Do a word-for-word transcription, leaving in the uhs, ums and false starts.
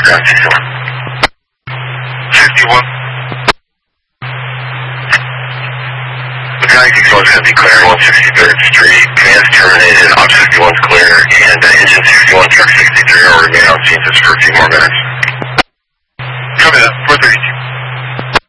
sixty-one. The guy sixty-one's going to be clear, one sixty-third Street. Command's terminated, Op sixty-one's clear, and uh, engine sixty-one, truck sixty-three will remain on scene just for a few more minutes.